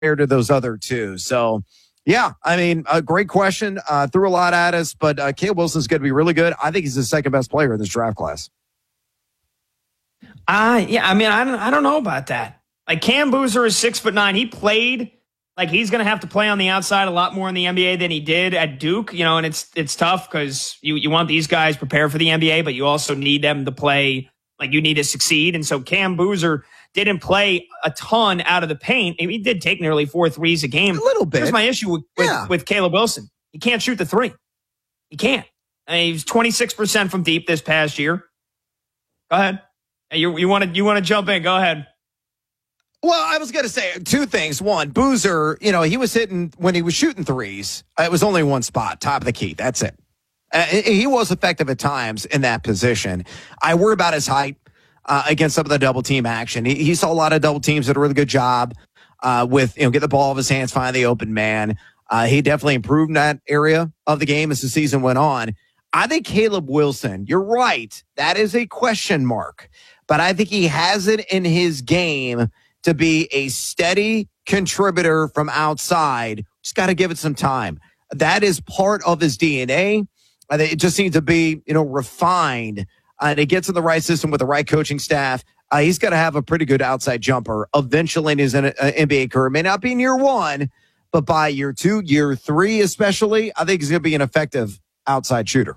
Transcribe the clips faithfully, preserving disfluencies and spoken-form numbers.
compared to those other two. So, yeah, I mean, a great question. Uh, threw a lot at us, but uh, Caleb Wilson's going to be really good. I think he's the second best player in this draft class. Uh, yeah, I mean, I don't, I don't know about that. Like, Cam Boozer is six foot nine. He played like he's going to have to play on the outside a lot more in the N B A than he did at Duke, you know, and it's it's tough because you, you want these guys prepared for the N B A, but you also need them to play, like you need to succeed. And so Cam Boozer didn't play a ton out of the paint. He did take nearly four threes a game. A little bit. Here's my issue with, with, yeah. with Caleb Wilson. He can't shoot the three. He can't. I mean, he was twenty-six percent from deep this past year. Go ahead. You, you want to you want to jump in? Go ahead. Well, I was going to say two things. One, Boozer, you know, he was hitting when he was shooting threes. It was only one spot, top of the key. That's it. Uh, he was effective at times in that position. I worry about his height uh, against some of the double team action. He, he saw a lot of double teams that did a really good job uh, with, you know, get the ball off his hands, find the open man. Uh, he definitely improved in that area of the game as the season went on. I think Caleb Wilson, you're right. That is a question mark, but I think he has it in his game to be a steady contributor from outside. Just got to give it some time. That is part of his D N A. I think it just needs to be, you know, refined. Uh, and it gets in the right system with the right coaching staff. Uh, he's got to have a pretty good outside jumper eventually in his uh, N B A career. May not be in year one, but by year two, year three especially, I think he's going to be an effective outside shooter.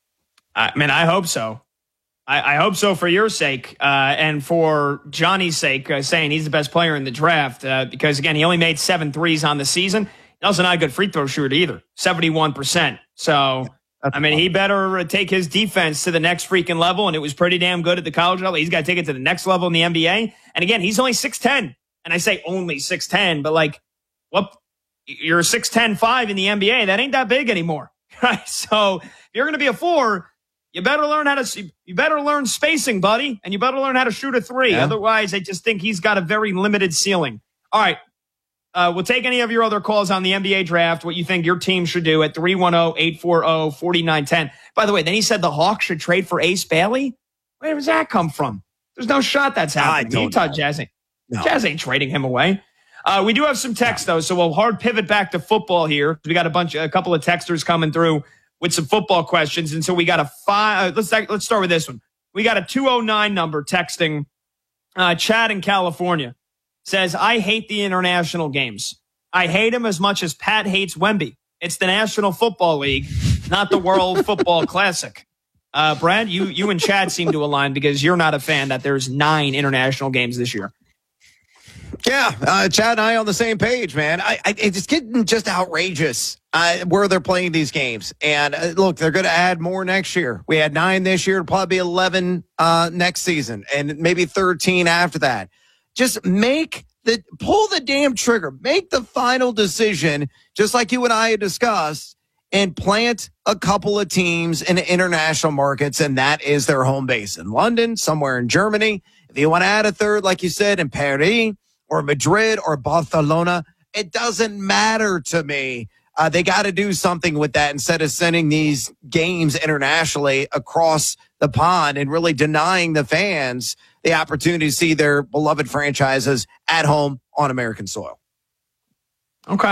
I mean, I hope so. I, I hope so for your sake uh, and for Johnny's sake, uh, saying he's the best player in the draft uh, because, again, he only made seven threes on the season. He's also not a good free throw shooter either, seventy-one percent. So, That's I mean, he better take his defense to the next freaking level, and it was pretty damn good at the college level. He's got to take it to the next level in the N B A. And, again, he's only six ten. And I say only six ten, but, like, what? You're six ten five in the N B A. That ain't that big anymore, right? So, if you're going to be a four, you better learn how to you better learn spacing, buddy, and you better learn how to shoot a three. Yeah. Otherwise, I just think he's got a very limited ceiling. All right. Uh, we'll take any of your other calls on the N B A draft, what you think your team should do at three one zero, eight four zero, four nine one zero. By the way, then he said the Hawks should trade for Ace Bailey. Where does that come from? There's no shot that's happening. Utah Jazz ain't, no. Jazz ain't trading him away. Uh, we do have some text, though, so we'll hard pivot back to football here. We got a bunch, a couple of texters coming through with some football questions. And so we got a five. Let's let's start with this one. We got a two oh nine number texting. Uh, Chad in California says, I hate the international games. I hate them as much as Pat hates Wemby. It's the National Football League, not the World Football Classic. Uh, Brad, you you and Chad seem to align because you're not a fan that there's nine international games this year. Yeah, uh, Chad and I on the same page, man. I, I, it's getting just outrageous uh, where they're playing these games. And uh, look, they're going to add more next year. We had nine this year, it'll probably be eleven uh, next season, and maybe thirteen after that. Just make the pull the damn trigger, make the final decision, just like you and I had discussed, and plant a couple of teams in international markets, and that is their home base in London, somewhere in Germany. If you want to add a third, like you said, in Paris, or Madrid or Barcelona, it doesn't matter to me. Uh, they got to do something with that instead of sending these games internationally across the pond and really denying the fans the opportunity to see their beloved franchises at home on American soil. Okay.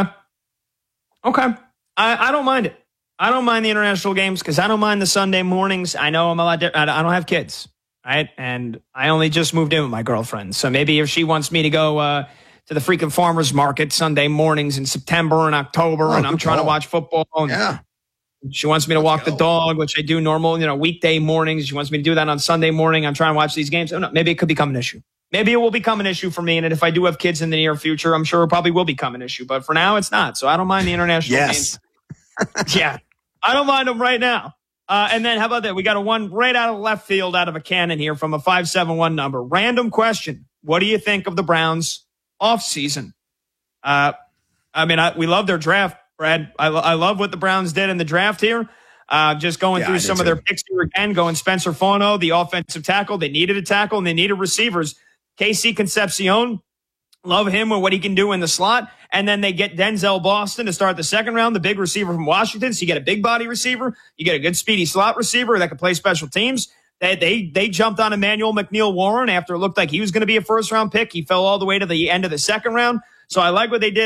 Okay. I, I don't mind it. I don't mind the international games because I don't mind the Sunday mornings. I know I'm a lot different. I don't have kids. Right. And I only just moved in with my girlfriend. So maybe if she wants me to go uh, to the freaking farmer's market Sunday mornings in September and October, oh, and I'm trying call. to watch football. And yeah. She wants me to Let's walk go. the dog, which I do normal, you know, weekday mornings. She wants me to do that on Sunday morning. I'm trying to watch these games. Oh, no, maybe it could become an issue. Maybe it will become an issue for me. And if I do have kids in the near future, I'm sure it probably will become an issue. But for now, it's not. So I don't mind the international yes. games. Yeah. I don't mind them right now. Uh, and then how about that? We got a one right out of left field out of a cannon here from a five seven one number. Random question. What do you think of the Browns offseason? Uh, I mean, I, we love their draft, Brad. I, I love what the Browns did in the draft here. Uh, just going yeah, through some too. of their picks here again, going Spencer Fauno, the offensive tackle. They needed a tackle and they needed receivers. Casey Concepcion, love him and what he can do in the slot. And then they get Denzel Boston to start the second round, the big receiver from Washington. So you get a big body receiver. You get a good speedy slot receiver that can play special teams. They they, they jumped on Emmanuel McNeil Warren after it looked like he was going to be a first-round pick. He fell all the way to the end of the second round. So I like what they did.